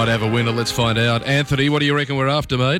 might have a winner. Let's find out. Anthony, what do you reckon we're after, mate?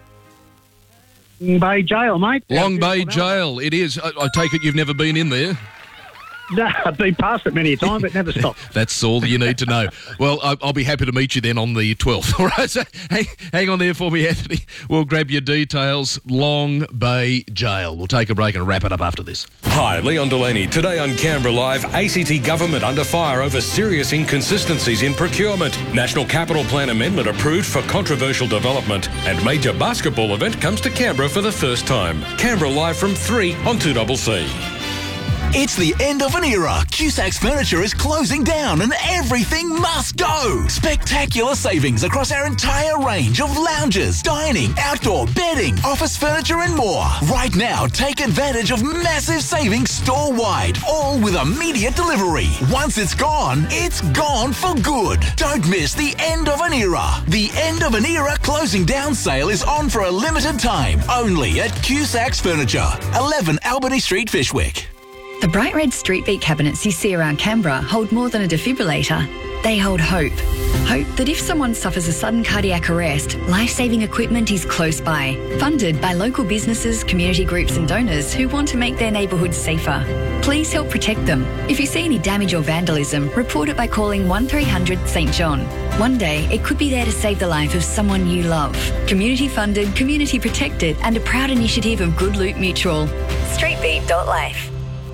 Long Bay Jail, mate. Long Bay Jail. It is. I take it you've never been in there? No, I've been past it many a time, but never stopped. That's all you need to know. Well, I'll be happy to meet you then on the 12th. All right, so hang on there for me, Anthony. We'll grab your details. Long Bay Jail. We'll take a break and wrap it up after this. Hi, Leon Delaney. Today on Canberra Live, ACT government under fire over serious inconsistencies in procurement. National Capital Plan amendment approved for controversial development. And major basketball event comes to Canberra for the first time. Canberra Live from 3 on 2CC. It's the end of an era. Cusac's Furniture is closing down and everything must go. Spectacular savings across our entire range of lounges, dining, outdoor, bedding, office furniture and more. Right now, take advantage of massive savings store-wide, all with immediate delivery. Once it's gone for good. Don't miss the end of an era. The end of an era closing down sale is on for a limited time, only at Cusac's Furniture, 11 Albany Street, Fishwick. The bright red street beat cabinets you see around Canberra hold more than a defibrillator. They hold hope. Hope that if someone suffers a sudden cardiac arrest, life-saving equipment is close by. Funded by local businesses, community groups and donors who want to make their neighbourhoods safer. Please help protect them. If you see any damage or vandalism, report it by calling 1300 St John. One day, it could be there to save the life of someone you love. Community funded, community protected and a proud initiative of Good Loot Mutual. Streetbeat.life.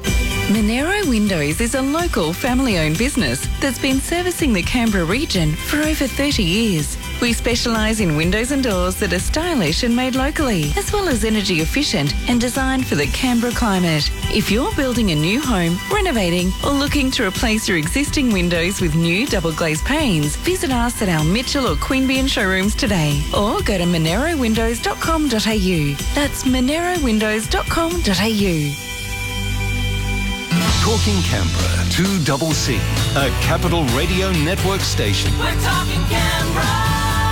Monero Windows is a local family-owned business that's been servicing the Canberra region for over 30 years. We specialise in windows and doors that are stylish and made locally, as well as energy efficient and designed for the Canberra climate. If you're building a new home, renovating or looking to replace your existing windows with new double glazed panes, visit us at our Mitchell or Queanbeyan showrooms today or go to monerowindows.com.au. That's monerowindows.com.au. Talking Canberra, 2CC, a Capital Radio Network station. We're talking Canberra.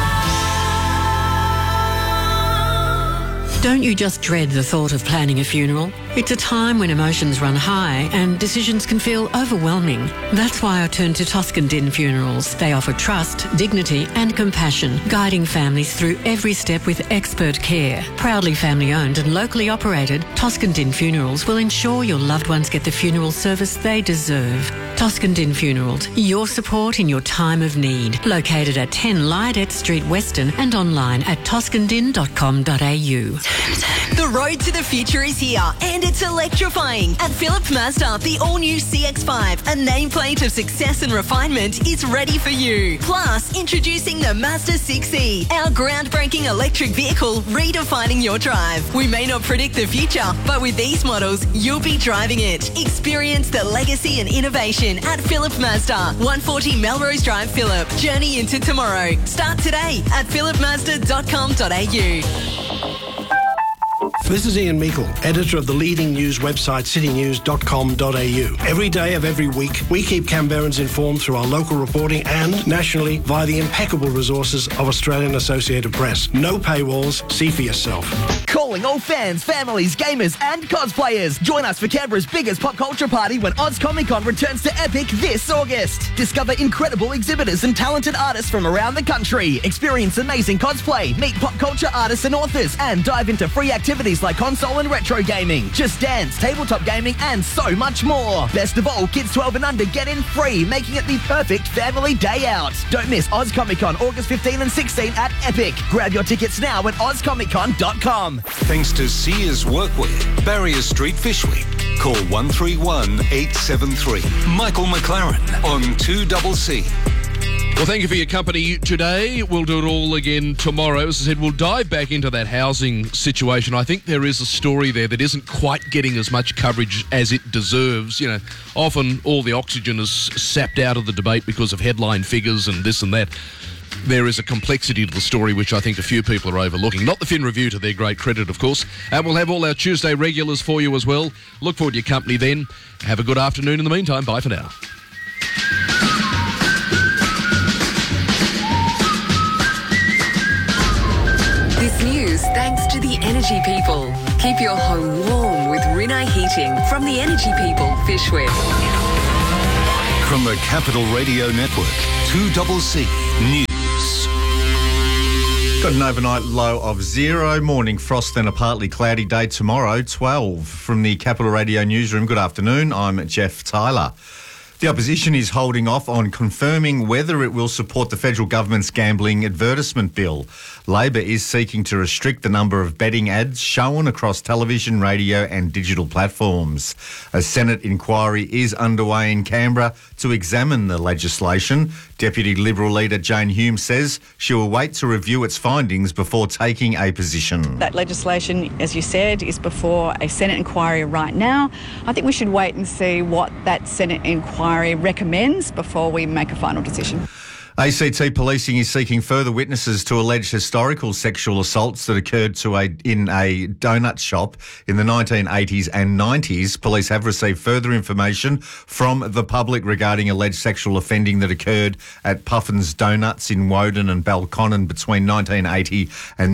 Don't you just dread the thought of planning a funeral? It's a time when emotions run high and decisions can feel overwhelming. That's why I turn to Toscan Din Funerals. They offer trust, dignity and compassion, guiding families through every step with expert care. Proudly family-owned and locally operated, Toscan Din Funerals will ensure your loved ones get the funeral service they deserve. Toscan Din Funerals, your support in your time of need. Located at 10 Lydet Street, Weston and online at toscandin.com.au. The road to the future is here and it's electrifying. At Phillip Mazda, the all-new CX-5, a nameplate of success and refinement, is ready for you. Plus, introducing the Mazda 6e, our groundbreaking electric vehicle redefining your drive. We may not predict the future, but with these models, you'll be driving it. Experience the legacy and innovation at Phillip Mazda, 140 Melrose Drive, Phillip. Journey into tomorrow. Start today at phillipmazda.com.au. This is Ian Meikle, editor of the leading news website citynews.com.au. Every day of every week, we keep Canberrans informed through our local reporting and nationally via the impeccable resources of Australian Associated Press. No paywalls, see for yourself. Calling all fans, families, gamers and cosplayers. Join us for Canberra's biggest pop culture party when Oz Comic Con returns to Epic this August. Discover incredible exhibitors and talented artists from around the country. Experience amazing cosplay, meet pop culture artists and authors, and dive into free activities like console and retro gaming, Just Dance, tabletop gaming, and so much more. Best of all, kids 12 and under get in free, making it the perfect family day out. Don't miss Oz Comic Con August 15 and 16 at Epic. Grab your tickets now at ozcomiccon.com. Thanks to Sears Workwear, Barrier Street, Fishwick. Call 131 873. Michael McLaren on 2CC. Well, thank you for your company today. We'll do it all again tomorrow. As I said, we'll dive back into that housing situation. I think there is a story there that isn't quite getting as much coverage as it deserves. You know, often all the oxygen is sapped out of the debate because of headline figures and this and that. There is a complexity to the story which I think a few people are overlooking. Not the Fin Review, to their great credit, of course. We'll have all our Tuesday regulars for you as well. Look forward to your company then. Have a good afternoon in the meantime. Bye for now. This news thanks to the Energy People. Keep your home warm with Rinnai Heating from the Energy People, Fishwick. From the Capital Radio Network, 2CC News. Got an overnight low of 0. Morning frost, then a partly cloudy day tomorrow, 12. From the Capital Radio Newsroom, good afternoon. I'm Jeff Tyler. The opposition is holding off on confirming whether it will support the federal government's gambling advertisement bill. Labor is seeking to restrict the number of betting ads shown across television, radio and digital platforms. A Senate inquiry is underway in Canberra to examine the legislation. Deputy Liberal leader Jane Hume says she will wait to review its findings before taking a position. That legislation, as you said, is before a Senate inquiry right now. I think we should wait and see what that Senate inquiry recommends before we make a final decision. ACT Policing is seeking further witnesses to alleged historical sexual assaults that occurred in a donut shop in the 1980s and 90s. Police have received further information from the public regarding alleged sexual offending that occurred at Puffin's Donuts in Woden and Balconnen between 1980 and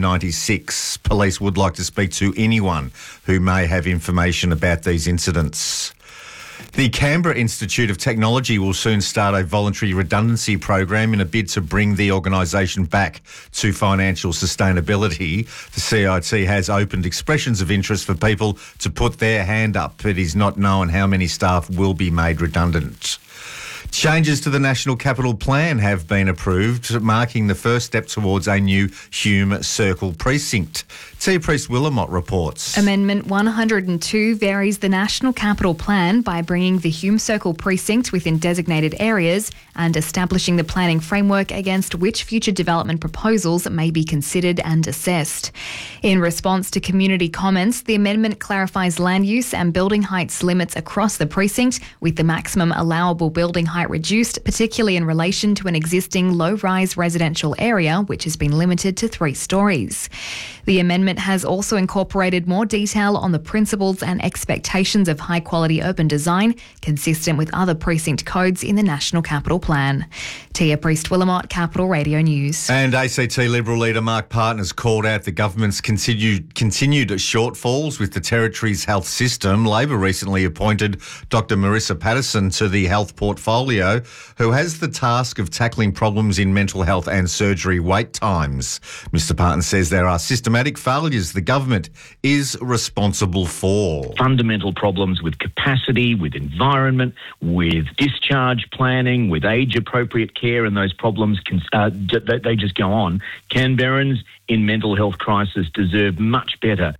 1996. Police would like to speak to anyone who may have information about these incidents. The Canberra Institute of Technology will soon start a voluntary redundancy program in a bid to bring the organisation back to financial sustainability. The CIT has opened expressions of interest for people to put their hand up. It is not known how many staff will be made redundant. Changes to the National Capital Plan have been approved, marking the first step towards a new Hume Circle precinct. Tia Priest-Willamott reports. Amendment 102 varies the National Capital Plan by bringing the Hume Circle precinct within designated areas and establishing the planning framework against which future development proposals may be considered and assessed. In response to community comments, the amendment clarifies land use and building heights limits across the precinct, with the maximum allowable building height reduced, particularly in relation to an existing low-rise residential area, which has been limited to 3 stories. The amendment has also incorporated more detail on the principles and expectations of high-quality urban design, consistent with other precinct codes in the National Capital Plan. Tia Priest-Willamott, Capital Radio News. And ACT Liberal leader Mark Partners called out the government's continued shortfalls with the Territory's health system. Labor recently appointed Dr Marissa Patterson to the health portfolio, who has the task of tackling problems in mental health and surgery wait times. Mr Partners says there are systematic failures the government is responsible for. Fundamental problems with capacity, with environment, with discharge planning, with age-appropriate care, and those problems, they just go on. Canberrans in mental health crisis deserve much better.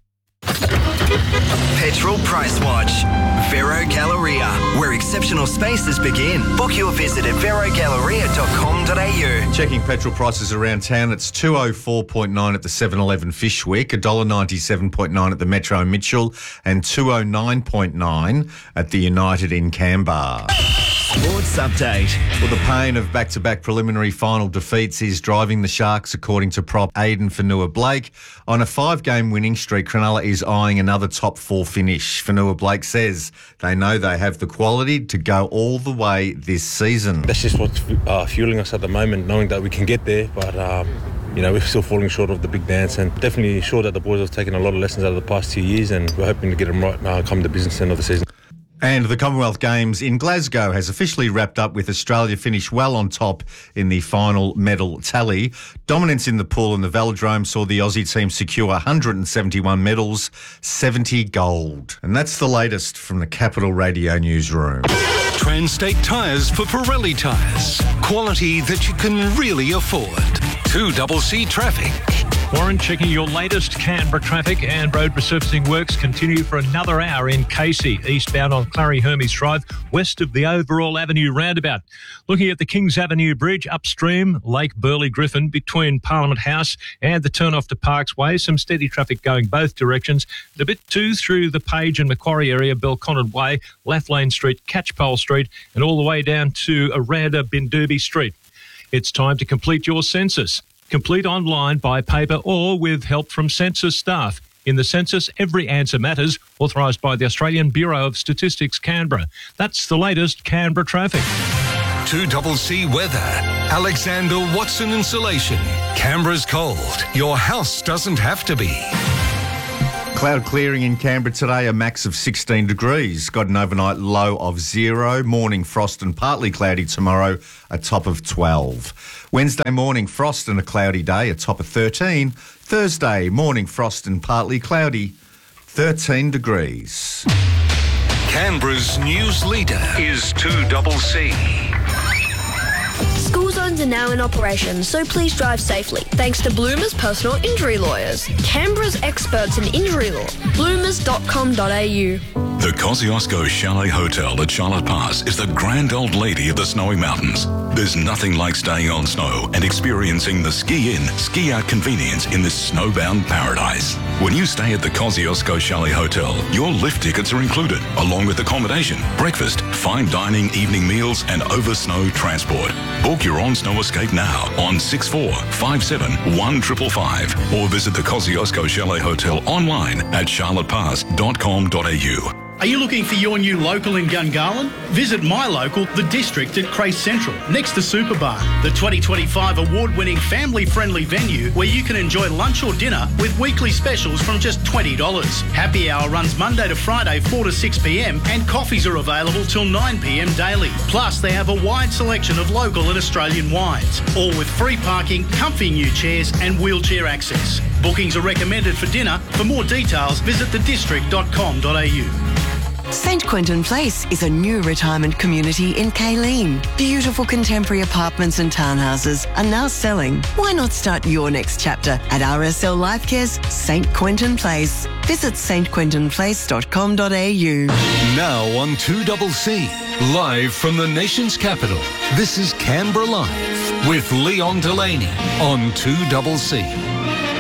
Petrol Price Watch. Vero Galleria, where exceptional spaces begin. Book your visit at verogalleria.com.au. Checking petrol prices around town, it's $2.04.9 at the 7-Eleven Fyshwick, $1.97.9 at the Metro Mitchell, and $2.09.9 at the United in Canberra. Sports Update. Well, the pain of back-to-back preliminary final defeats is driving the Sharks, according to prop Aidan Fanua-Blake. On a 5-game winning streak, Cronulla is eyeing another top 4 finish. Fanua-Blake says they know they have the quality to go all the way this season. That's just what's fueling us at the moment, knowing that we can get there, but we're still falling short of the big dance, and definitely sure that the boys have taken a lot of lessons out of the past 2 years, and we're hoping to get them right now come the business end of the season. And the Commonwealth Games in Glasgow has officially wrapped up, with Australia finished well on top in the final medal tally. Dominance in the pool and the velodrome saw the Aussie team secure 171 medals, 70 gold. And that's the latest from the Capital Radio Newsroom. Transtate Tyres for Pirelli tyres. Quality that you can really afford. 2CC Traffic. Warren, checking your latest Canberra traffic, and road resurfacing works continue for another hour in Casey, eastbound on Clary Hermes Drive, west of the Overall Avenue roundabout. Looking at the Kings Avenue Bridge upstream, Lake Burley Griffin, between Parliament House and the turn-off to Parks Way, some steady traffic going both directions. A bit too through the Page and Macquarie area, Belconnen Way, Lathlane Street, Catchpole Street, and all the way down to Aranda Bindoobi Street. It's time to complete your census. Complete online, by paper, or with help from census staff. In the census, every answer matters, authorised by the Australian Bureau of Statistics, Canberra. That's the latest Canberra traffic. 2CC Weather. Alexander Watson Insulation. Canberra's cold. Your house doesn't have to be. Cloud clearing in Canberra today, a max of 16 degrees. Got an overnight low of 0. Morning frost and partly cloudy tomorrow, a top of 12. Wednesday morning frost and a cloudy day, a top of 13. Thursday morning frost and partly cloudy, 13 degrees. Canberra's news leader is 2CC. School zones are now in operation, so please drive safely. Thanks to Bloomers Personal Injury Lawyers, Canberra's experts in injury law. bloomers.com.au. The Kosciuszko Chalet Hotel at Charlotte Pass is the grand old lady of the snowy mountains. There's nothing like staying on snow and experiencing the ski-in, ski-out convenience in this snowbound paradise. When you stay at the Kosciuszko Chalet Hotel, your lift tickets are included, along with accommodation, breakfast, fine dining, evening meals and over-snow transport. Book your on-snow escape now on 6457 1555 or visit the Kosciuszko Chalet Hotel online at charlottepass.com.au. Are you looking for your new local in Gungahlin? Visit my local, The District at Crace Central, next to Superbar, the 2025 award-winning family-friendly venue where you can enjoy lunch or dinner with weekly specials from just $20. Happy hour runs Monday to Friday 4 to 6 p.m. and coffees are available till 9 p.m. daily. Plus, they have a wide selection of local and Australian wines, all with free parking, comfy new chairs and wheelchair access. Bookings are recommended for dinner. For more details, visit thedistrict.com.au. St Quentin Place is a new retirement community in Kayleen. Beautiful contemporary apartments and townhouses are now selling. Why not start your next chapter at RSL Lifecare's St Quentin Place? Visit stquentinplace.com.au. Now on 2CC, live from the nation's capital, this is Canberra Live with Leon Delaney on 2CC.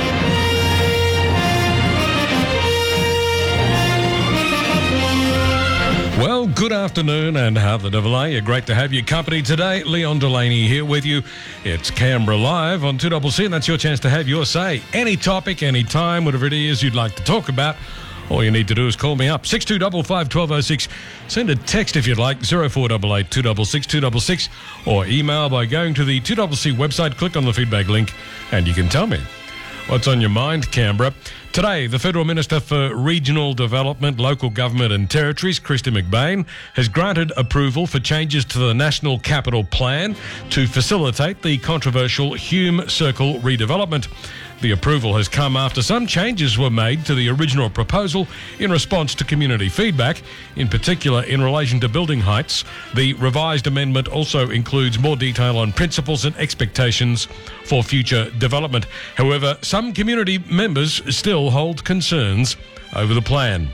Well, good afternoon and how the devil are you? Great to have your company today. Leon Delaney here with you. It's Canberra Live on 2CC and that's your chance to have your say. Any topic, any time, whatever it is you'd like to talk about, all you need to do is call me up. 6255 1206. Send a text if you'd like, 0488 266 266, or email by going to the 2CC website, click on the feedback link and you can tell me what's on your mind, Canberra. Today, the Federal Minister for Regional Development, Local Government and Territories, Kristy McBain, has granted approval for changes to the National Capital Plan to facilitate the controversial Hume Circle redevelopment. The approval has come after some changes were made to the original proposal in response to community feedback, in particular in relation to building heights. The revised amendment also includes more detail on principles and expectations for future development. However, some community members still hold concerns over the plan.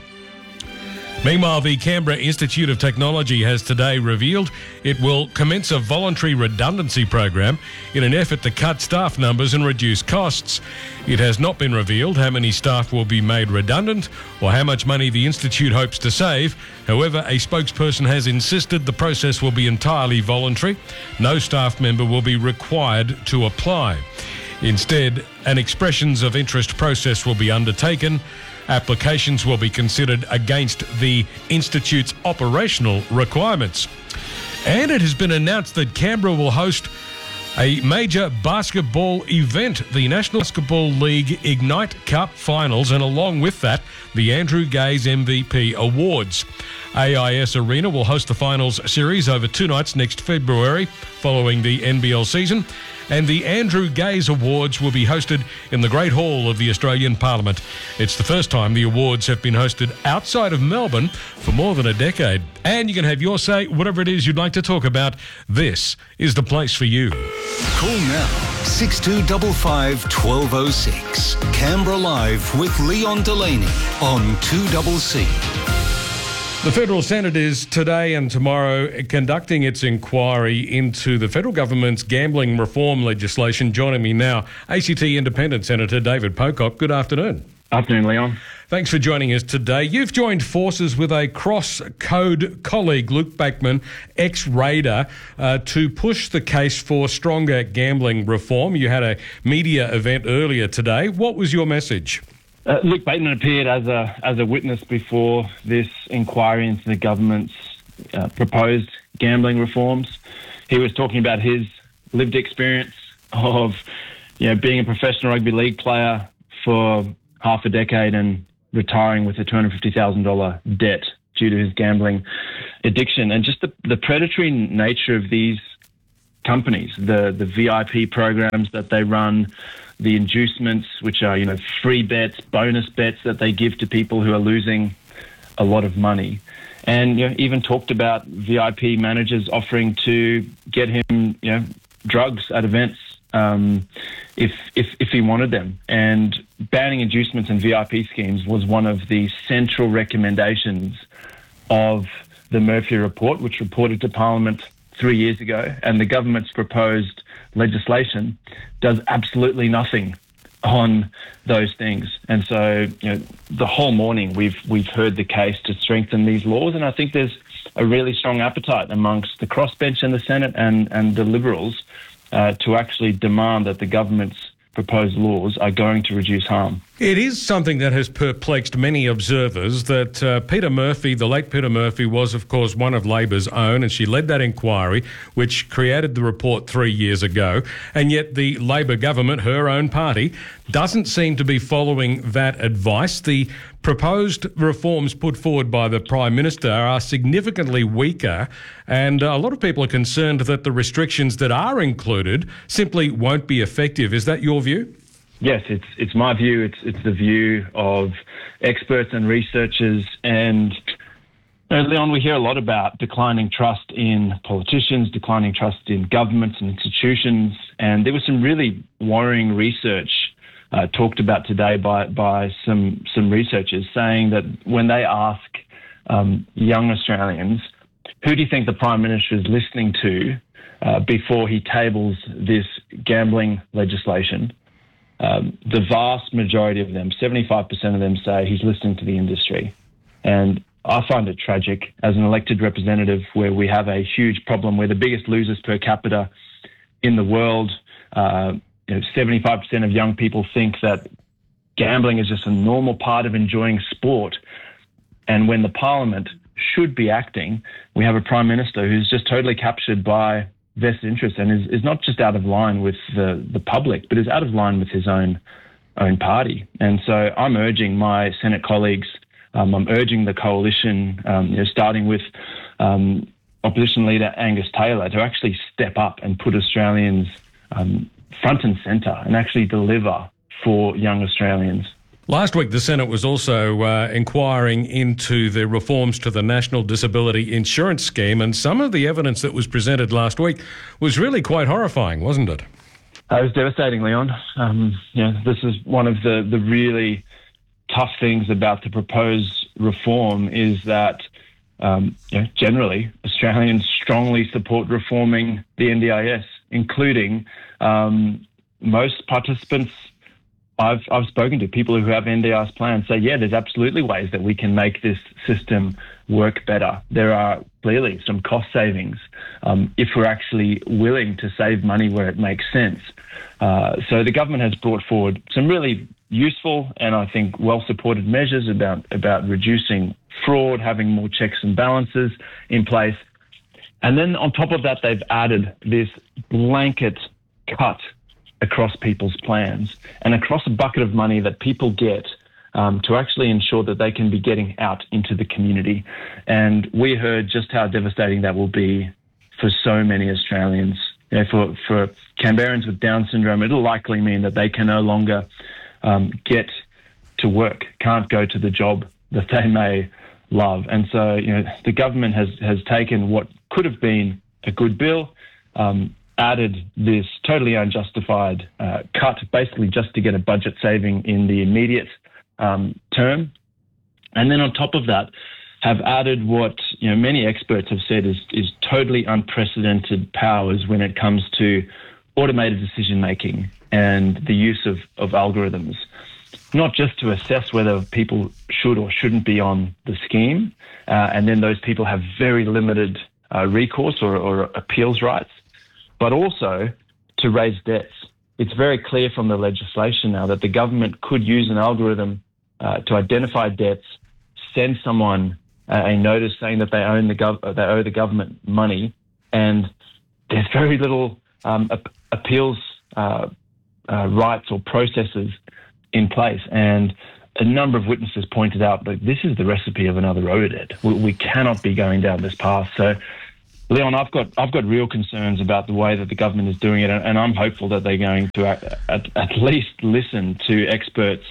Meanwhile, the Canberra Institute of Technology has today revealed it will commence a voluntary redundancy program in an effort to cut staff numbers and reduce costs. It has not been revealed how many staff will be made redundant or how much money the Institute hopes to save. However, a spokesperson has insisted the process will be entirely voluntary. No staff member will be required to apply. Instead, an expressions of interest process will be undertaken. Applications will be considered against the Institute's operational requirements. And it has been announced that Canberra will host a major basketball event, the National Basketball League Ignite Cup Finals, and along with that, the Andrew Gaze MVP Awards. AIS Arena will host the finals series over 2 nights next February, following the NBL season. And the Andrew Gaze Awards will be hosted in the Great Hall of the Australian Parliament. It's the first time the awards have been hosted outside of Melbourne for more than a decade. And you can have your say, whatever it is you'd like to talk about. This is the place for you. Call now, 6255 1206. Canberra Live with Leon Delaney on 2CC. The Federal Senate is today and tomorrow conducting its inquiry into the federal government's gambling reform legislation. Joining me now, ACT Independent Senator David Pocock. Good afternoon. Afternoon, Leon. Thanks for joining us today. You've joined forces with a cross-code colleague, Luke Backman, ex-Raider, to push the case for stronger gambling reform. You had a media event earlier today. What was your message? Luke Bateman appeared as a witness before this inquiry into the government's proposed gambling reforms. He was talking about his lived experience of being a professional rugby league player for half a decade and retiring with a $250,000 debt due to his gambling addiction. And just the predatory nature of these companies, the VIP programs that they run, the inducements, which are, free bets, bonus bets that they give to people who are losing a lot of money. And even talked about VIP managers offering to get him, drugs at events if he wanted them. And banning inducements and VIP schemes was one of the central recommendations of the Murphy Report, which reported to Parliament 3 years ago. And the government's proposed legislation does absolutely nothing on those things. And so, the whole morning we've heard the case to strengthen these laws, and I think there's a really strong appetite amongst the crossbench in the Senate and the Liberals to actually demand that the government's proposed laws are going to reduce harm. It is something that has perplexed many observers that Peter Murphy, the late Peter Murphy, was, of course, one of Labor's own, and she led that inquiry, which created the report 3 years ago. And yet the Labor government, her own party, doesn't seem to be following that advice. The proposed reforms put forward by the Prime Minister are significantly weaker, and a lot of people are concerned that the restrictions that are included simply won't be effective. Is that your view? Yes, it's my view. It's the view of experts and researchers. And Leon, we hear a lot about declining trust in politicians, declining trust in governments and institutions. And there was some really worrying research talked about today by some researchers saying that when they ask young Australians, who do you think the Prime Minister is listening to before he tables this gambling legislation? The vast majority of them, 75% of them, say he's listening to the industry. And I find it tragic as an elected representative where we have a huge problem. We're the biggest losers per capita in the world. 75% of young people think that gambling is just a normal part of enjoying sport. And when the Parliament should be acting, we have a Prime Minister who's just totally captured by vested interest and is not just out of line with the public, but is out of line with his own party. And so I'm urging my Senate colleagues, I'm urging the coalition, starting with Opposition Leader Angus Taylor, to actually step up and put Australians front and centre and actually deliver for young Australians. Last week, the Senate was also inquiring into the reforms to the National Disability Insurance Scheme, and some of the evidence that was presented last week was really quite horrifying, wasn't it? It was devastating, Leon. This is one of the really tough things about the proposed reform is that generally Australians strongly support reforming the NDIS, including most participants I've spoken to, people who have NDIS plans, say, there's absolutely ways that we can make this system work better. There are clearly some cost savings if we're actually willing to save money where it makes sense. So the government has brought forward some really useful and I think well-supported measures about reducing fraud, having more checks and balances in place. And then on top of that, they've added this blanket cut across people's plans and across a bucket of money that people get to actually ensure that they can be getting out into the community. And we heard just how devastating that will be for so many Australians. For Canberrans with Down syndrome, it'll likely mean that they can no longer get to work, can't go to the job that they may love. And so, the government has taken what could have been a good bill, added this totally unjustified cut, basically just to get a budget saving in the immediate term. And then on top of that, have added what many experts have said is totally unprecedented powers when it comes to automated decision-making and the use of algorithms, not just to assess whether people should or shouldn't be on the scheme, and then those people have very limited recourse or appeals rights, but also to raise debts. It's very clear from the legislation now that the government could use an algorithm to identify debts, send someone a notice saying that they owe the government money, and there's very little appeals rights or processes in place. And a number of witnesses pointed out that this is the recipe of another Oded. We cannot be going down this path. So, Leon, I've got real concerns about the way that the government is doing it, and I'm hopeful that they're going to at least listen to experts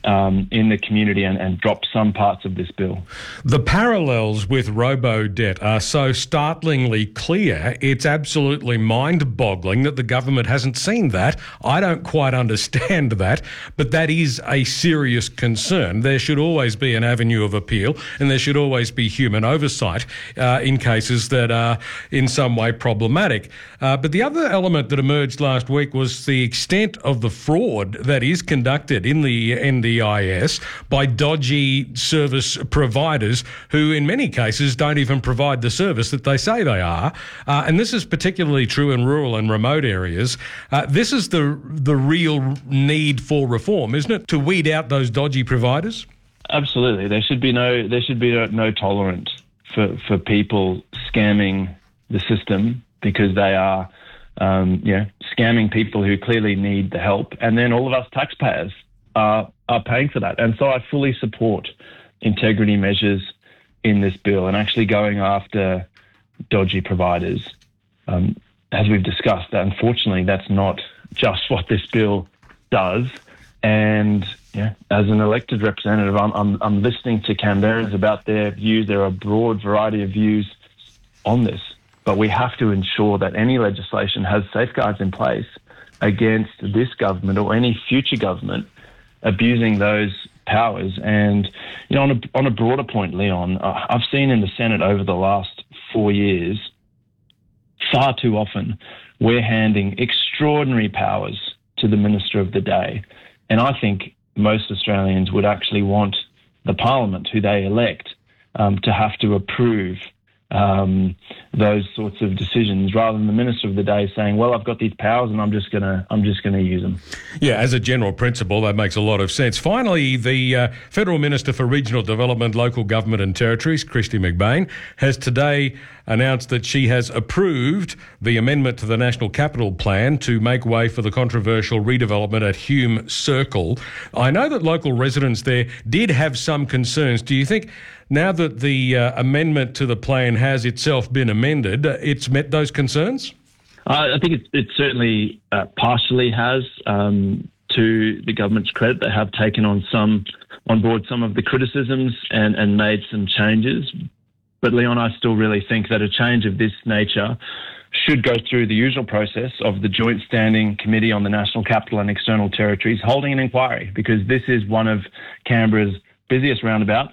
in the community and drop some parts of this bill. The parallels with robo-debt are so startlingly clear, it's absolutely mind-boggling that the government hasn't seen that. I don't quite understand that, but that is a serious concern. There should always be an avenue of appeal, and there should always be human oversight in cases that are in some way problematic. But the other element that emerged last week was the extent of the fraud that is conducted in the NDIS by dodgy service providers who in many cases don't even provide the service that they say they are. And this is particularly true in rural and remote areas. This is the real need for reform, isn't it, to weed out those dodgy providers? Absolutely. There should be no tolerance for people scamming the system because they are scamming people who clearly need the help. And then all of us taxpayers are paying for that. And so I fully support integrity measures in this bill and actually going after dodgy providers. As we've discussed, unfortunately, that's not just what this bill does. And as an elected representative, I'm listening to Canberrans about their views. There are a broad variety of views on this, but we have to ensure that any legislation has safeguards in place against this government or any future government abusing those powers. And, on a broader point, Leon, I've seen in the Senate over the last 4 years, far too often, we're handing extraordinary powers to the Minister of the Day. And I think most Australians would actually want the Parliament, who they elect, to have to approve those sorts of decisions, rather than the Minister of the Day saying, "Well, I've got these powers and I'm just gonna use them." Yeah, as a general principle, that makes a lot of sense. Finally, the Federal Minister for Regional Development, Local Government and Territories, Kristy McBain, has today announced that she has approved the amendment to the National Capital Plan to make way for the controversial redevelopment at Hume Circle. I know that local residents there did have some concerns. Do you think now that the amendment to the plan has itself been amended, it's met those concerns? I think it certainly partially has. To the government's credit, they have taken on board some of the criticisms and made some changes. But Leon, I still really think that a change of this nature should go through the usual process of the Joint Standing Committee on the National Capital and External Territories holding an inquiry, because this is one of Canberra's busiest roundabouts.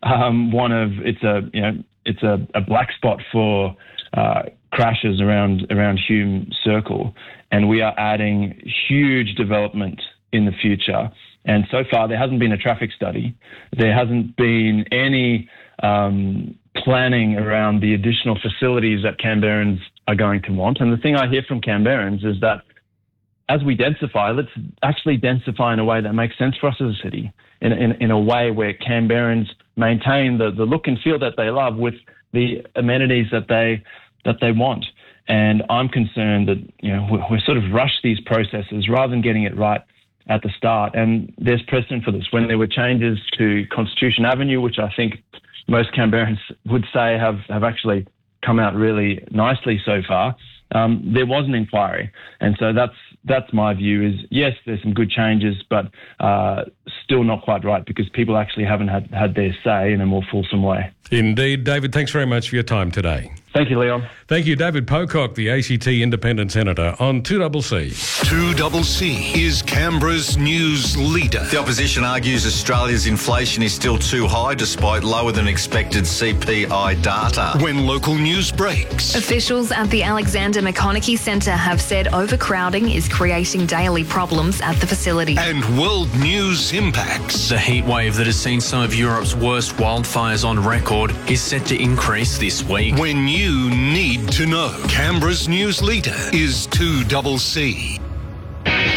It's a black spot for crashes around Hume Circle, and we are adding huge development in the future. And so far, there hasn't been a traffic study. There hasn't been any planning around the additional facilities that Canberrans are going to want. And the thing I hear from Canberrans is that as we densify, let's actually densify in a way that makes sense for us as a city, in a way where Canberrans maintain the look and feel that they love with the amenities that they want. And I'm concerned that we sort of rush these processes rather than getting it right at the start. And there's precedent for this. When there were changes to Constitution Avenue, which I think most Canberrans would say have actually come out really nicely so far, there was an inquiry. And so that's my view is, yes, there's some good changes, but still not quite right, because people actually haven't had their say in a more fulsome way. Indeed. David, thanks very much for your time today. Thank you, Leon. Thank you, David Pocock, the ACT Independent Senator on 2CC. 2CC is Canberra's news leader. The opposition argues Australia's inflation is still too high despite lower than expected CPI data. When local news breaks. Officials at the Alexander McConaughey Centre have said overcrowding is creating daily problems at the facility. And world news impacts. The heatwave that has seen some of Europe's worst wildfires on record is set to increase this week. When you need to know. Canberra's news leader is 2CC.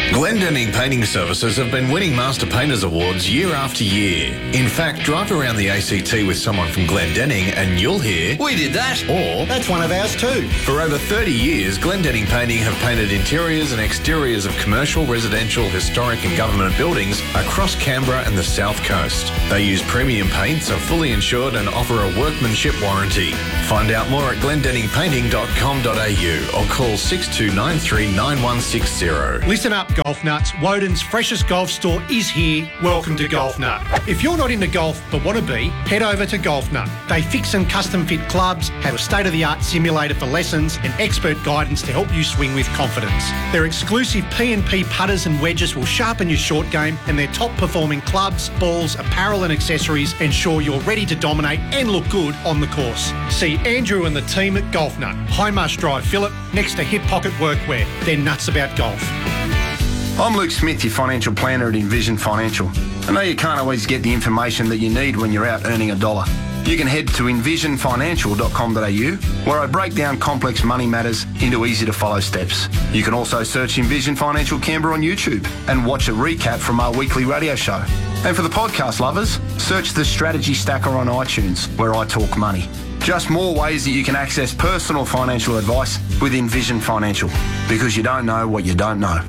Glendinning Painting Services have been winning Master Painters Awards year after year. In fact, drive around the ACT with someone from Glendinning and you'll hear, "We did that," or "That's one of ours too." For over 30 years, Glendinning Painting have painted interiors and exteriors of commercial, residential, historic and government buildings across Canberra and the South Coast. They use premium paints, are fully insured and offer a workmanship warranty. Find out more at glendenningpainting.com.au or call 6293 9160. Listen up, golf nuts. Woden's freshest golf store is here. Welcome to Golf Nut. If you're not into golf but want to be, head over to Golf Nut. They fix and custom fit clubs, have a state-of-the-art simulator for lessons and expert guidance to help you swing with confidence. Their exclusive P&P putters and wedges will sharpen your short game, and their top-performing clubs, balls, apparel and accessories ensure you're ready to dominate and look good on the course. See Andrew and the team at Golf Nut, High Marsh Drive, Phillip, next to Hip Pocket Workwear. They're nuts about golf. I'm Luke Smith, your financial planner at Envision Financial. I know you can't always get the information that you need when you're out earning $1. You can head to envisionfinancial.com.au, where I break down complex money matters into easy-to-follow steps. You can also search Envision Financial Canberra on YouTube and watch a recap from our weekly radio show. And for the podcast lovers, search the Strategy Stacker on iTunes, where I talk money. Just more ways that you can access personal financial advice with Envision Financial, because you don't know what you don't know.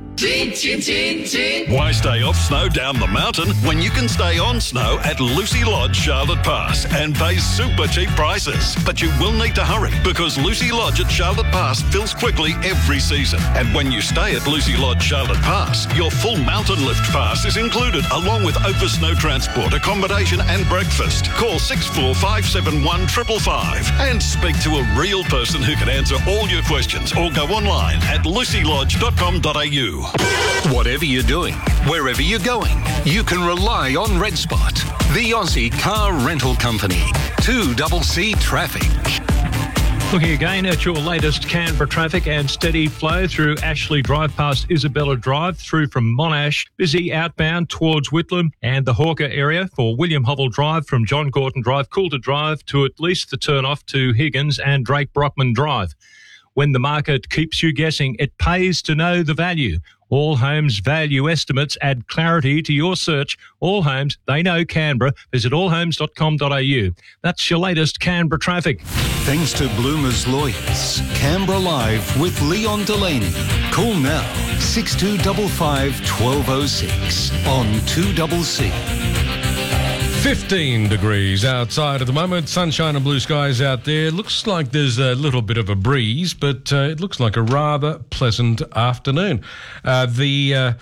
Why stay off snow down the mountain when you can stay on snow at Lucy Lodge, Charlotte Pass, and pay super cheap prices? But you will need to hurry, because Lucy Lodge at Charlotte Pass fills quickly every season. And when you stay at Lucy Lodge, Charlotte Pass, your full mountain lift pass is included, along with OPA snow transport, accommodation and breakfast. Call 6457 555 and speak to a real person who can answer all your questions, or go online at lucylodge.com.au. Whatever you're doing, wherever you're going, you can rely on Red Spot, the Aussie car rental company. 2CC Traffic. Looking again at your latest Canberra traffic and steady flow through Ashley Drive past Isabella Drive through from Monash. Busy outbound towards Whitlam and the Hawker area for William Hovell Drive from John Gorton Drive, Coulter Drive to at least the turn-off to Higgins and Drake Brockman Drive. When the market keeps you guessing, it pays to know the value. All Homes value estimates add clarity to your search. All Homes, they know Canberra. Visit allhomes.com.au. That's your latest Canberra traffic. Thanks to Bloomer's Lawyers. Canberra Live with Leon Delaney. Call now 6255 1206 on 2CC. 15 degrees outside at the moment. Sunshine and blue skies out there. Looks like there's a little bit of a breeze, but it looks like a rather pleasant afternoon. The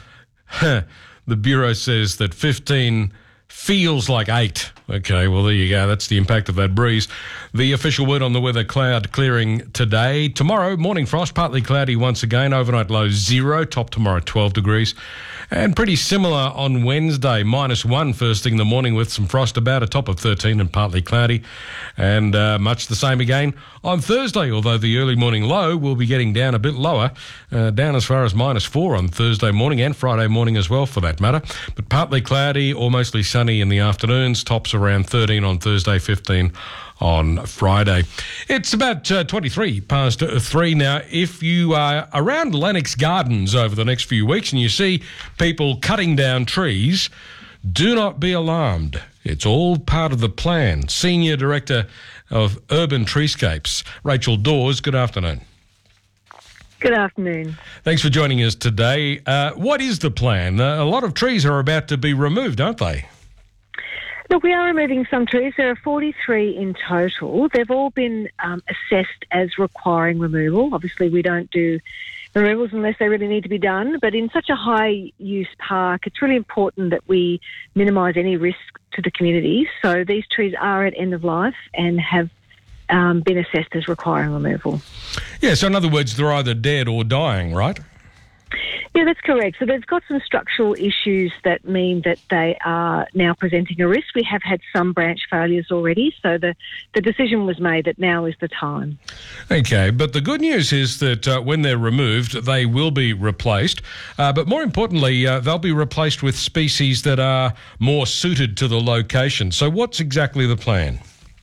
Bureau says that 15 feels like 8. Okay, well, there you go. That's the impact of that breeze. The official word on the weather: cloud clearing today. Tomorrow, morning frost, partly cloudy once again. Overnight low 0. Top tomorrow, 12 degrees. And pretty similar on Wednesday, -1 first thing in the morning with some frost about, a top of 13 and partly cloudy. And much the same again on Thursday, although the early morning low will be getting down a bit lower, down as far as -4 on Thursday morning and Friday morning as well, for that matter. But partly cloudy or mostly sunny in the afternoons, tops around 13 on Thursday, 15 on Friday. It's about 23 past 3 now. If you are around Lennox Gardens over the next few weeks and you see people cutting down trees, do not be alarmed. It's all part of the plan. Senior Director of Urban Treescapes, Rachel Dawes, good afternoon. Good afternoon. Thanks for joining us today. What is the plan? A lot of trees are about to be removed, aren't they? Look, we are removing some trees. There are 43 in total. They've all been assessed as requiring removal. Obviously, we don't do removals unless they really need to be done. But in such a high-use park, it's really important that we minimise any risk to the community. So these trees are at end of life and have been assessed as requiring removal. Yeah, so in other words, they're either dead or dying, right? Yeah, that's correct. So they've got some structural issues that mean that they are now presenting a risk. We have had some branch failures already, so the decision was made that now is the time. Okay, but the good news is that when they're removed, they will be replaced. But more importantly, they'll be replaced with species that are more suited to the location. So what's exactly the plan?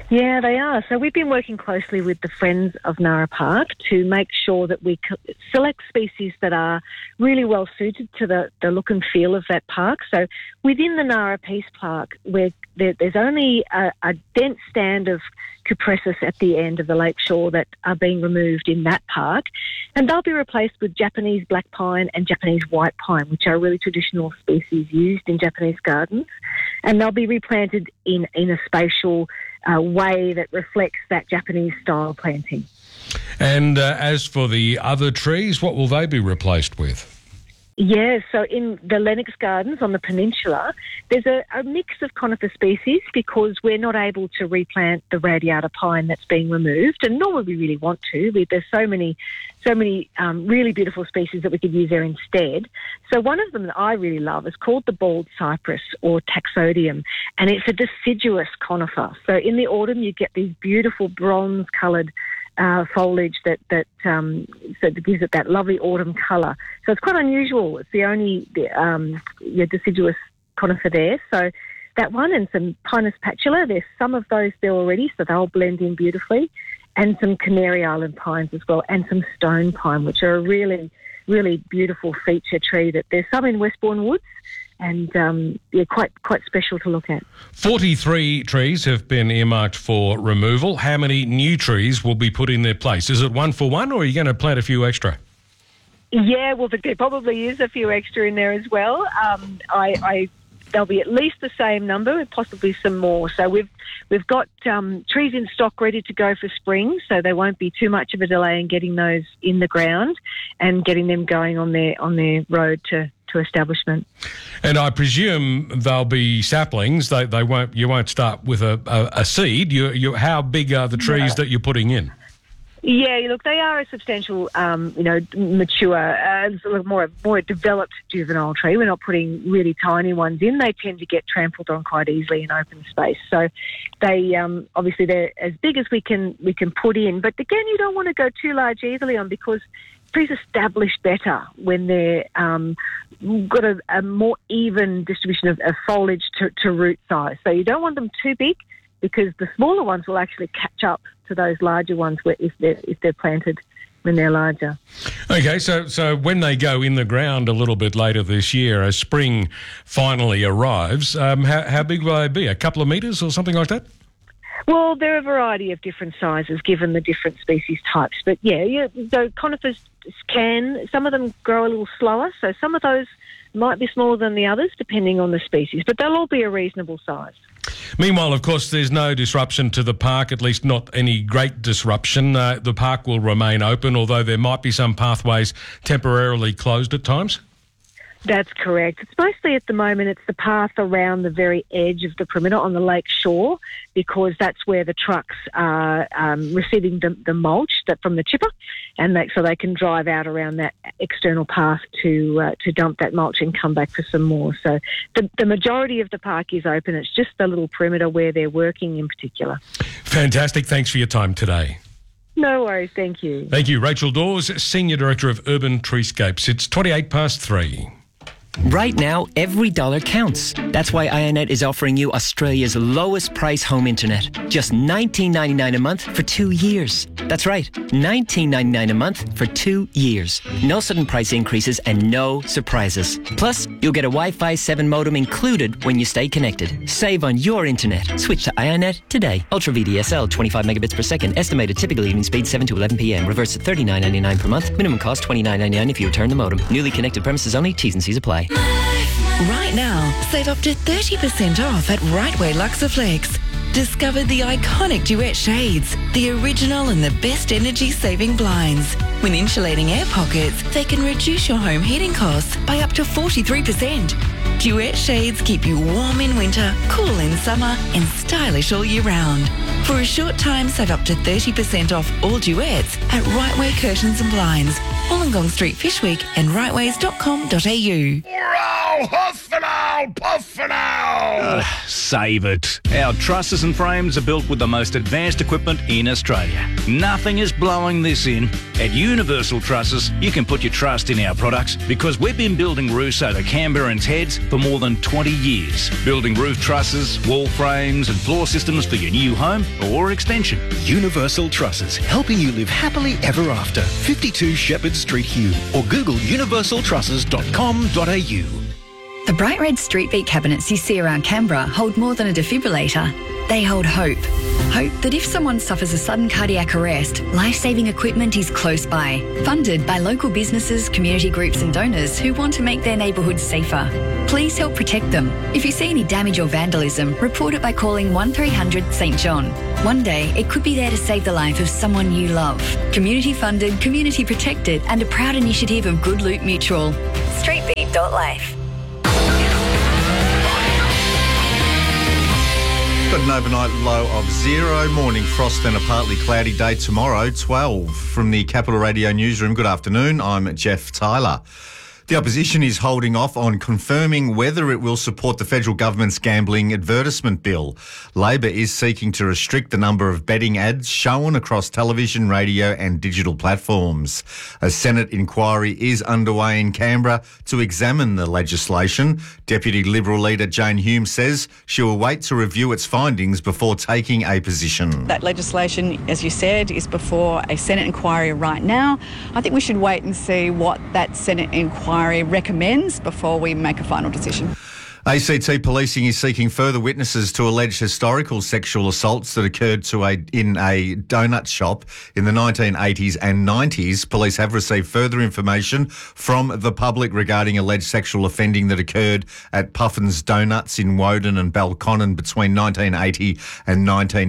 Yeah, they are. So we've been working closely with the Friends of Nara Park to make sure that we select species that are really well suited to the look and feel of that park. So within the Nara Peace Park, where there's only a dense stand of Cupressus at the end of the lake shore that are being removed in that park, and they'll be replaced with Japanese black pine and Japanese white pine, which are really traditional species used in Japanese gardens, and they'll be replanted in a spatial way that reflects that Japanese style planting. And as for the other trees, what will they be replaced with? Yeah, so in the Lennox Gardens on the peninsula, there's a mix of conifer species because we're not able to replant the radiata pine that's being removed, and nor would we really want to. There's so many really beautiful species that we could use there instead. So one of them that I really love is called the bald cypress or Taxodium, and it's a deciduous conifer. So in the autumn, you get these beautiful bronze-coloured foliage that gives it that lovely autumn colour. So it's quite unusual. It's the only deciduous conifer there. So that one and some Pinus patula, there's some of those there already, so they'll blend in beautifully, and some Canary Island pines as well, and some stone pine, which are a really, really beautiful feature tree. That there's some in Westbourne Woods, and quite special to look at. 43 trees have been earmarked for removal. How many new trees will be put in their place? Is it one for one, or are you going to plant a few extra? Yeah, well, there probably is a few extra in there as well. There'll be at least the same number, and possibly some more. So we've got trees in stock ready to go for spring, so there won't be too much of a delay in getting those in the ground and getting them going on their road to establishment. And I presume they'll be saplings. They won't. You won't start with a seed. How big are the trees that you're putting in? Yeah, look, they are a substantial, mature, more developed juvenile tree. We're not putting really tiny ones in. They tend to get trampled on quite easily in open space. So they, obviously, they're as big as we can put in. But again, you don't want to go too large either, Leon, because trees establish better when they're got a more even distribution of foliage to root size. So you don't want them too big, because the smaller ones will actually catch up to those larger ones if they're planted when they're larger. Okay, so when they go in the ground a little bit later this year, as spring finally arrives, how big will they be? A couple of metres or something like that? Well, there are a variety of different sizes given the different species types. But so conifers some of them grow a little slower, so some of those might be smaller than the others depending on the species, but they'll all be a reasonable size. Meanwhile, of course, there's no disruption to the park, at least not any great disruption. The park will remain open, although there might be some pathways temporarily closed at times. That's correct. It's mostly at the moment, it's the path around the very edge of the perimeter on the lake shore, because that's where the trucks are receiving the mulch from the chipper, and so they can drive out around that external path to dump that mulch and come back for some more. So the majority of the park is open. It's just the little perimeter where they're working in particular. Fantastic. Thanks for your time today. No worries. Thank you. Thank you. Rachel Dawes, Senior Director of Urban Treescapes. It's 3:28. Right now, every dollar counts. That's why IONET is offering you Australia's lowest price home internet. Just $19.99 a month for 2 years. That's right, $19.99 a month for 2 years. No sudden price increases and no surprises. Plus, you'll get a Wi-Fi 7 modem included when you stay connected. Save on your internet. Switch to IONET today. Ultra VDSL, 25 megabits per second. Estimated typical evening speed 7 to 11 p.m. Reverse at $39.99 per month. Minimum cost $29.99 if you return the modem. Newly connected premises only. T's and C's apply. Right now, save up to 30% off at Rightway Luxaflex. Discover the iconic Duet shades, the original and the best energy-saving blinds. With insulating air pockets, they can reduce your home heating costs by up to 43%. Duet shades keep you warm in winter, cool in summer, and stylish all year round. For a short time, save up to 30% off all Duets at Rightway Curtains and Blinds, Wollongong Street, Fishwick, and rightways.com.au. Huff and owl, puff and owl! Save it. Our trusses and frames are built with the most advanced equipment in Australia. Nothing is blowing this in. At Universal Trusses, you can put your trust in our products because we've been building roofs over Canberrans' heads for more than 20 years. Building roof trusses, wall frames and floor systems for your new home or extension. Universal Trusses, helping you live happily ever after. 52 Shepherd Street, Hume, or Google universaltrusses.com.au. The bright red street beat cabinets you see around Canberra hold more than a defibrillator. They hold hope. Hope that if someone suffers a sudden cardiac arrest, life-saving equipment is close by. Funded by local businesses, community groups and donors who want to make their neighbourhoods safer. Please help protect them. If you see any damage or vandalism, report it by calling 1300 St John. One day, it could be there to save the life of someone you love. Community funded, community protected and a proud initiative of Good Loot Mutual. Streetbeat.life. Got an overnight low of 0, morning frost and a partly cloudy day tomorrow, 12. From the Capital Radio newsroom, good afternoon, I'm Jeff Tyler. The opposition is holding off on confirming whether it will support the federal government's gambling advertisement bill. Labor is seeking to restrict the number of betting ads shown across television, radio and digital platforms. A Senate inquiry is underway in Canberra to examine the legislation. Deputy Liberal leader Jane Hume says she will wait to review its findings before taking a position. That legislation, as you said, is before a Senate inquiry right now. I think we should wait and see what that Senate inquiry recommends before we make a final decision. ACT Policing is seeking further witnesses to alleged historical sexual assaults that occurred in a donut shop in the 1980s and 90s. Police have received further information from the public regarding alleged sexual offending that occurred at Puffin's Donuts in Woden and Balconnen between 1980 and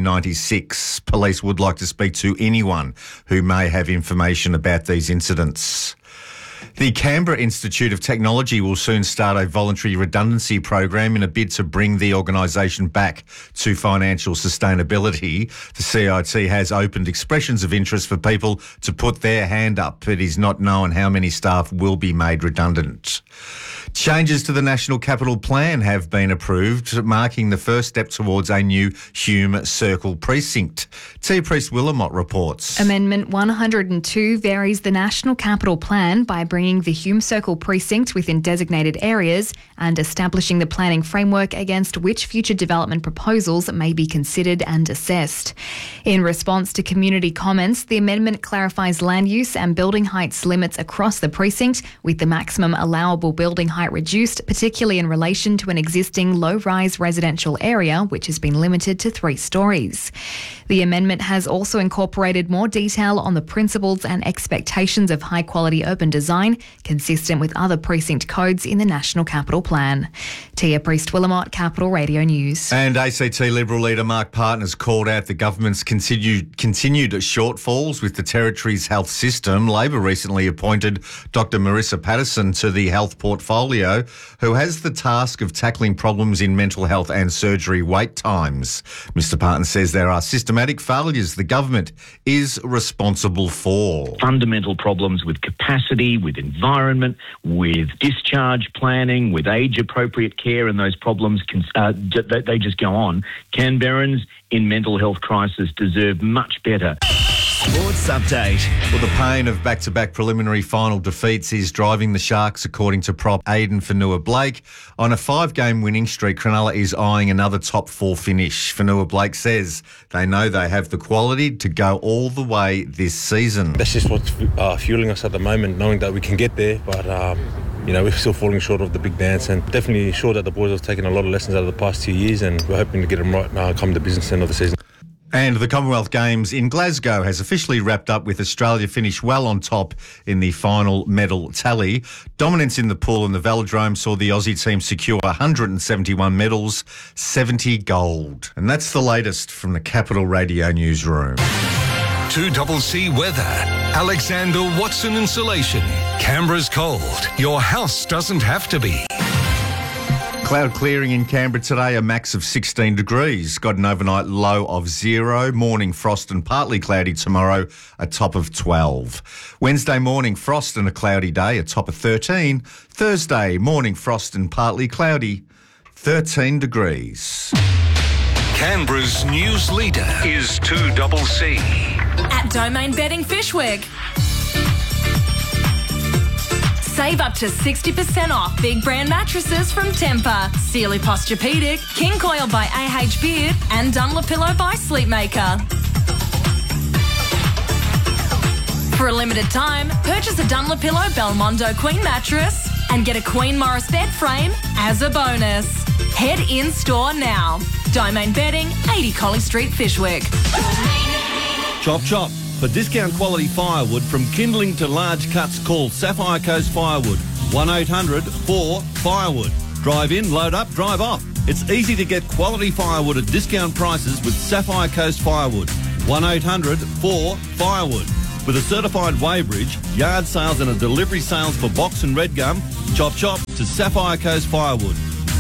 1996. Police would like to speak to anyone who may have information about these incidents. The Canberra Institute of Technology will soon start a voluntary redundancy program in a bid to bring the organisation back to financial sustainability. The CIT has opened expressions of interest for people to put their hand up. It is not known how many staff will be made redundant. Changes to the National Capital Plan have been approved, marking the first step towards a new Hume Circle precinct. Tia Priest-Willamott reports. Amendment 102 varies the National Capital Plan by bringing the Hume Circle precinct within designated areas and establishing the planning framework against which future development proposals may be considered and assessed. In response to community comments, the amendment clarifies land use and building heights limits across the precinct, with the maximum allowable building height reduced, particularly in relation to an existing low-rise residential area, which has been limited to 3 stories. The amendment has also incorporated more detail on the principles and expectations of high-quality urban design, consistent with other precinct codes in the National Capital Plan. Tia Priest-Willamott, Capital Radio News. And ACT Liberal leader Mark Parton has called out the government's continued shortfalls with the Territory's health system. Labor recently appointed Dr Marissa Patterson to the health portfolio, who has the task of tackling problems in mental health and surgery wait times. Mr Parton says there are systematic failures the government is responsible for. Fundamental problems with capacity, with environment, with discharge planning, with age-appropriate care, and those problems, they just go on. Canberrans in mental health crisis deserve much better. Sports update. Well, the pain of back-to-back preliminary final defeats is driving the Sharks, according to prop Aidan Fanua-Blake. On a 5-game winning streak, Cronulla is eyeing another top 4 finish. Fanua-Blake says they know they have the quality to go all the way this season. That's just what's fueling us at the moment, knowing that we can get there, but we're still falling short of the big dance, and definitely sure that the boys have taken a lot of lessons out of the past 2 years, and we're hoping to get them right now come the business end of the season. And the Commonwealth Games in Glasgow has officially wrapped up, with Australia finished well on top in the final medal tally. Dominance in the pool and the velodrome saw the Aussie team secure 171 medals, 70 gold. And that's the latest from the Capital Radio newsroom. 2CC weather. Alexander Watson Insulation. Canberra's cold. Your house doesn't have to be. Cloud clearing in Canberra today, a max of 16 degrees. Got an overnight low of 0. Morning frost and partly cloudy tomorrow, a top of 12. Wednesday morning frost and a cloudy day, a top of 13. Thursday morning frost and partly cloudy, 13 degrees. Canberra's news leader is 2CC. At Domain Bedding Fishwick. Save up to 60% off big brand mattresses from Tempur, Sealy Posturepedic, King Coil by AH Beard and Dunlopillow by Sleepmaker. For a limited time, purchase a Dunlopillow Belmondo Queen mattress and get a Queen Morris bed frame as a bonus. Head in store now. Domain Bedding, 80 Colley Street, Fishwick. Chop chop. For discount quality firewood from kindling to large cuts, call Sapphire Coast Firewood. 1-800-4-FIREWOOD. Drive in, load up, drive off. It's easy to get quality firewood at discount prices with Sapphire Coast Firewood. 1-800-4-FIREWOOD. With a certified weighbridge, yard sales and a delivery sales for box and red gum, chop chop to Sapphire Coast Firewood.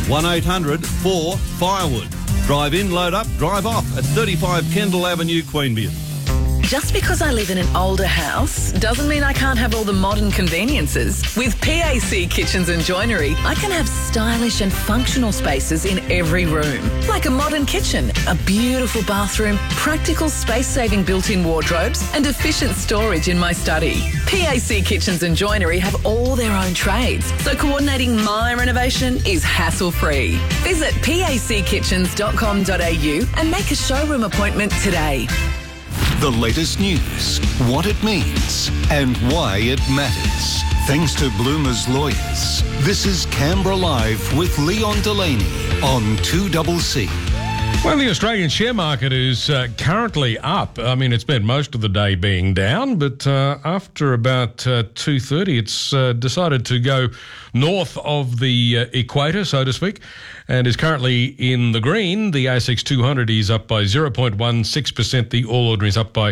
1-800-4-FIREWOOD. Drive in, load up, drive off at 35 Kendall Avenue, Queanbeyan. Just because I live in an older house doesn't mean I can't have all the modern conveniences. With PAC Kitchens and Joinery, I can have stylish and functional spaces in every room. Like a modern kitchen, a beautiful bathroom, practical space-saving built-in wardrobes and efficient storage in my study. PAC Kitchens and Joinery have all their own trades, so coordinating my renovation is hassle-free. Visit packitchens.com.au and make a showroom appointment today. The latest news, what it means, and why it matters. Thanks to Bloomer's Lawyers. This is Canberra Live with Leon Delaney on 2CC. Well, the Australian share market is currently up. I mean, it's spent most of the day being down, but after about 2:30, it's decided to go north of the equator, so to speak, and is currently in the green. The ASX 200 is up by 0.16%. The All Ordinary is up by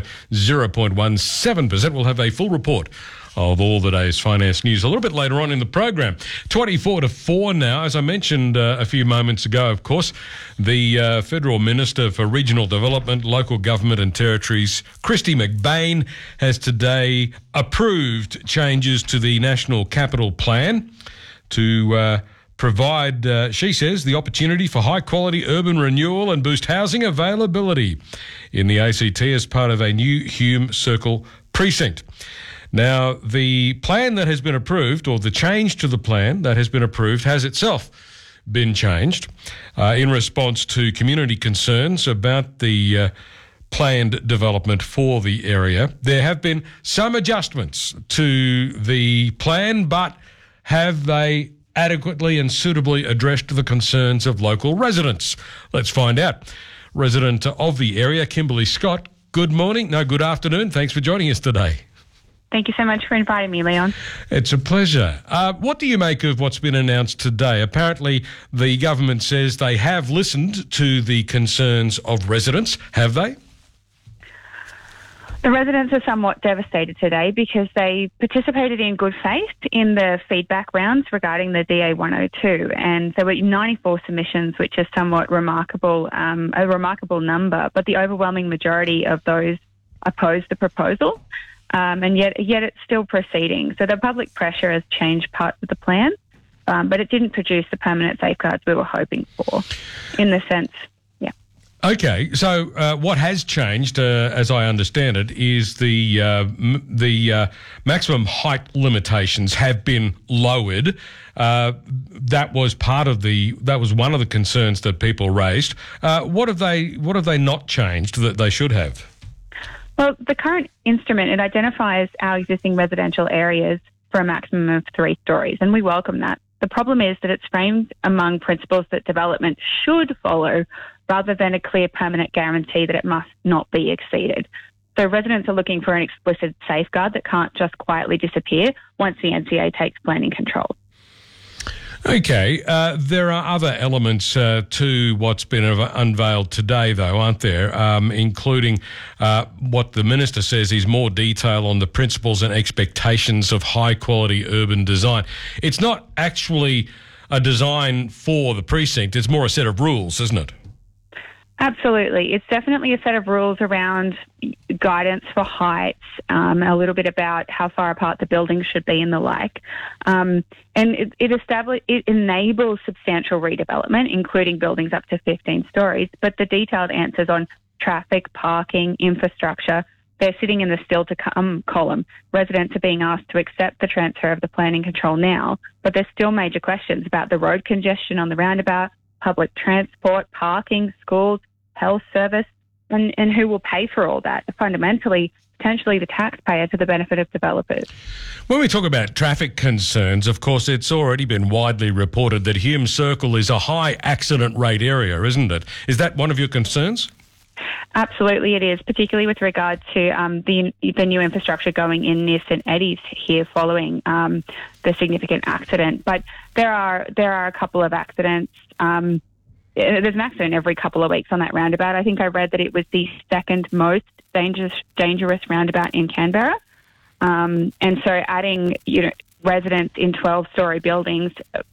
0.17%. We'll have a full report of all the day's finance news a little bit later on in the program. 24 to 4 now. As I mentioned a few moments ago, of course, the Federal Minister for Regional Development, Local Government and Territories, Kristy McBain, has today approved changes to the National Capital Plan to provide, she says, the opportunity for high-quality urban renewal and boost housing availability in the ACT as part of a new Hume Circle precinct. Now, the plan that has been approved, or the change to the plan that has been approved, has itself been changed in response to community concerns about the planned development for the area. There have been some adjustments to the plan, but have they adequately and suitably addressed the concerns of local residents? Let's find out. Resident of the area, Kimberly Scott, good morning. No, good afternoon. Thanks for joining us today. Thank you so much for inviting me, Leon. It's a pleasure. What do you make of what's been announced today? Apparently, the government says they have listened to the concerns of residents. Have they? The residents are somewhat devastated today because they participated in good faith in the feedback rounds regarding the DA 102, and there were 94 submissions, which is somewhat remarkable, a remarkable number, but the overwhelming majority of those opposed the proposal. And yet it's still proceeding. So the public pressure has changed parts of the plan, but it didn't produce the permanent safeguards we were hoping for, in the sense, yeah. Okay, so what has changed, as I understand it, is the maximum height limitations have been lowered. That was one of the concerns that people raised. What have they not changed that they should have? Well, the current instrument, it identifies our existing residential areas for a maximum of 3 stories, and we welcome that. The problem is that it's framed among principles that development should follow rather than a clear permanent guarantee that it must not be exceeded. So residents are looking for an explicit safeguard that can't just quietly disappear once the NCA takes planning control. Okay, there are other elements to what's been unveiled today, though, aren't there? Including what the Minister says is more detail on the principles and expectations of high-quality urban design. It's not actually a design for the precinct, it's more a set of rules, isn't it? Absolutely. It's definitely a set of rules around guidance for heights, a little bit about how far apart the buildings should be and the like. And it enables substantial redevelopment, including buildings up to 15 stories, but the detailed answers on traffic, parking, infrastructure they're sitting in the still to come column. Residents are being asked to accept the transfer of the planning control now, but there's still major questions about the road congestion on the roundabout, public transport, parking, schools, health service, and who will pay for all that. Fundamentally, potentially the taxpayer to the benefit of developers. When we talk about traffic concerns, of course, it's already been widely reported that Hume Circle is a high accident rate area, isn't it? Is that one of your concerns? Absolutely it is, particularly with regard to the new infrastructure going in near St Eddie's here following the significant accident. But there are a couple of accidents. There's an accident every couple of weeks on that roundabout. I think I read that it was the second most dangerous roundabout in Canberra. And so adding, residents in 12-storey buildings